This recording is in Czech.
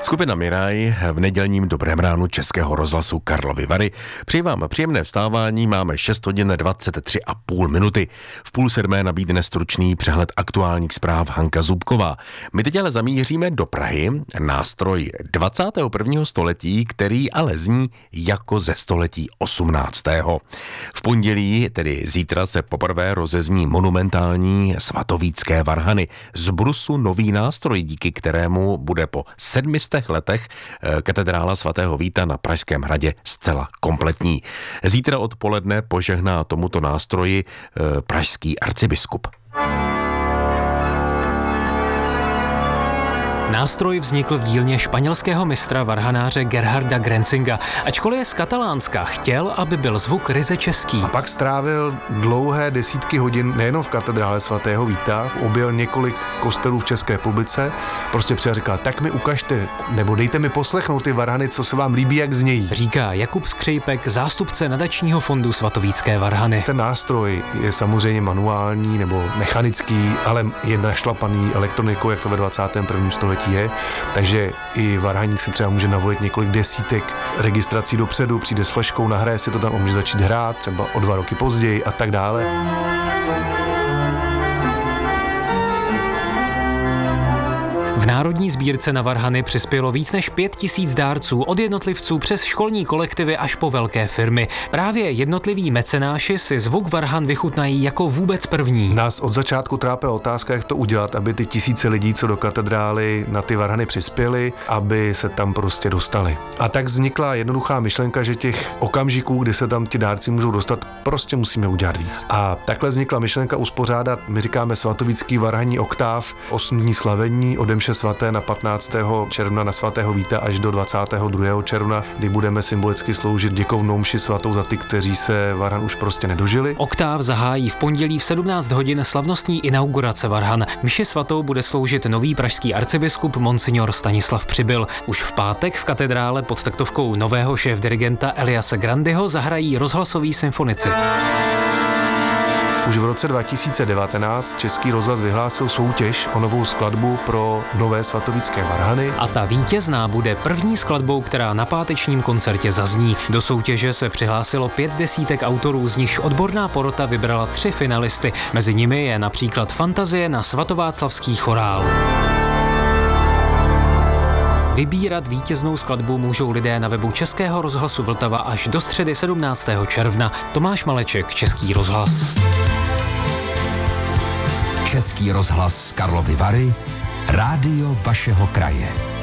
Skupina Miraj v nedělním Dobrém ránu Českého rozhlasu Karlovy Vary. Přeji vám příjemné vstávání, máme 6 hodin 23,5 minuty. V 6:30 nabídne stručný přehled aktuálních zpráv Hanka Zubková. My teď ale zamíříme do Prahy, nástroj 21. století, který ale zní jako ze století 18. V pondělí, tedy zítra, se poprvé rozezní monumentální svatovícké varhany. Z brusu nový nástroj, díky kterému bude po 700 letech katedrála svatého Víta na Pražském hradě zcela kompletní. Zítra odpoledne požehná tomuto nástroji pražský arcibiskup. Nástroj vznikl v dílně španělského mistra varhanáře Gerharda Grenzinga. Ačkoliv je z Katalánska, chtěl, aby byl zvuk ryze český. A pak strávil dlouhé desítky hodin nejenom v katedrále svatého Víta, objel několik kostelů v České republice, prostě přijel říkal, tak mi ukažte, nebo dejte mi poslechnout ty varhany, co se vám líbí, jak znějí. Říká Jakub Skřejpek, zástupce nadačního fondu Svatovícké varhany. Ten nástroj je samozřejmě manuální nebo mechanický, ale je našlapaný elektronikou, jak to ve 21. století je, takže i varhaník se třeba může navolit několik desítek registrací dopředu, přijde s fleškou, nahraje si to tam a může začít hrát, třeba o 2 roky později a tak dále. V Národní sbírce na varhany přispělo víc než 5000 dárců, od jednotlivců přes školní kolektivy až po velké firmy. Právě jednotliví mecenáši si zvuk varhan vychutnají jako vůbec první. Nás od začátku trápila otázka, jak to udělat, aby ty tisíce lidí, co do katedrály na ty varhany přispěli, aby se tam prostě dostali. A tak vznikla jednoduchá myšlenka, že těch okamžiků, kdy se tam ti dárci můžou dostat, prostě musíme udělat víc. A takhle vznikla myšlenka uspořádat, my říkáme svatovícký varhanní oktáv, 8 dní slavení, ode mše svaté na 15. června na svatého Víta až do 22. června, kdy budeme symbolicky sloužit děkovnou mši svatou za ty, kteří se varhan už prostě nedožili. Oktáv zahájí v pondělí v 17 hodin slavnostní inaugurace varhan. Mši svatou bude sloužit nový pražský arcibiskup monsignor Stanislav Přibyl. Už v pátek v katedrále pod taktovkou nového šéfdirigenta Eliase Grandyho zahrají rozhlasoví symfonici. Už v roce 2019 Český rozhlas vyhlásil soutěž o novou skladbu pro nové svatovícké varhany. A ta vítězná bude první skladbou, která na pátečním koncertě zazní. Do soutěže se přihlásilo 5 desítek autorů, z nichž odborná porota vybrala 3 finalisty. Mezi nimi je například Fantazie na svatováclavský chorál. Vybírat vítěznou skladbu můžou lidé na webu Českého rozhlasu Vltava až do středy 17. června. Tomáš Maleček, Český rozhlas. Český rozhlas Karlovy Vary, rádio vašeho kraje.